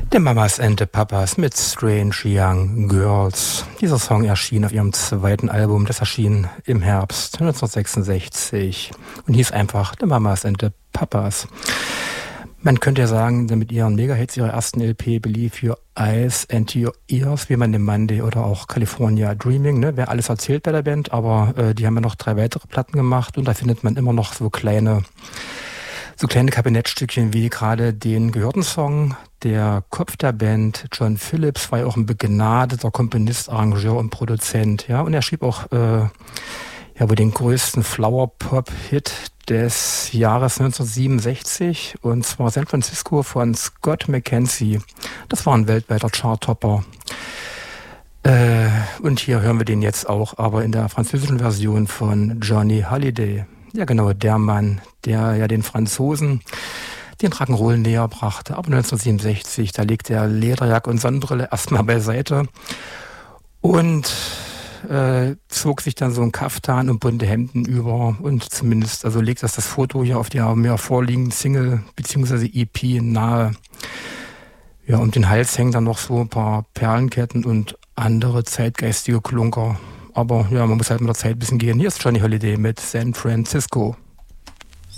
The Mamas and the Papas mit Strange Young Girls. Dieser Song erschien auf ihrem zweiten Album, das erschien im Herbst 1966 und hieß einfach The Mamas and the Papas. Man könnte ja sagen, mit ihren Mega-Hits ihrer ersten LP Believe Your Eyes and Your Ears, wie man im Monday oder auch California Dreaming, ne, wäre alles erzählt bei der Band, aber die haben ja noch 3 weitere Platten gemacht und da findet man immer noch so kleine Kabinettstückchen wie gerade den gehörten Song. Der Kopf der Band, John Phillips, war ja auch ein begnadeter Komponist, Arrangeur und Produzent. Ja, und er schrieb auch wohl den größten Flower-Pop-Hit des Jahres 1967, und zwar San Francisco von Scott McKenzie. Das war ein weltweiter Chart-Topper. Und hier hören wir den jetzt auch, aber in der französischen Version von Johnny Hallyday. Ja genau, der Mann, der ja den Franzosen den Rock'n'Roll näher brachte. Aber 1967, da legte er Lederjacke und Sonnenbrille erstmal beiseite und zog sich dann so ein Kaftan und bunte Hemden über und zumindest, also legt das Foto hier auf der mir vorliegenden Single bzw. EP nahe. Ja, um den Hals hängen dann noch so ein paar Perlenketten und andere zeitgeistige Klunker. Aber ja, man muss halt mit der Zeit ein bisschen gehen. Hier ist Johnny Hallyday mit San Francisco.